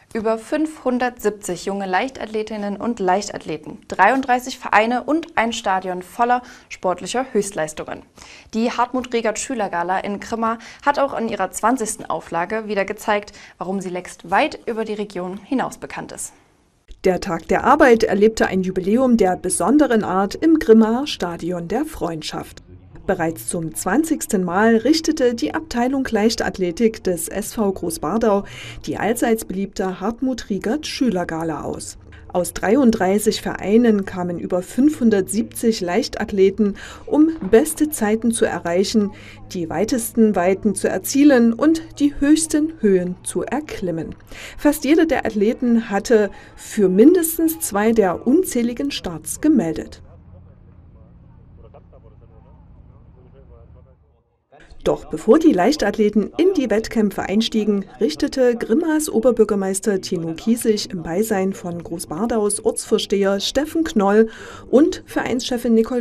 Über 570 junge Leichtathletinnen und Leichtathleten, 33 Vereine und ein Stadion voller sportlicher Höchstleistungen. Die Hartmut-Regert-Schülergala in Grimma hat auch in ihrer 20. Auflage wieder gezeigt, warum sie längst weit über die Region hinaus bekannt ist. Der Tag der Arbeit erlebte ein Jubiläum der besonderen Art im Grimmaer Stadion der Freundschaft. Bereits zum 20. Mal richtete die Abteilung Leichtathletik des SV Großbardau die allseits beliebte Hartmut-Regert-Schülergala aus. Aus 33 Vereinen kamen über 570 Leichtathleten, um beste Zeiten zu erreichen, die weitesten Weiten zu erzielen und die höchsten Höhen zu erklimmen. Fast jeder der Athleten hatte für mindestens 2 der unzähligen Starts gemeldet. Doch bevor die Leichtathleten in die Wettkämpfe einstiegen, richtete Grimmaas Oberbürgermeister Tino Kiesig im Beisein von Großbardaus Ortsvorsteher Steffen Knoll und Vereinschefin Nicole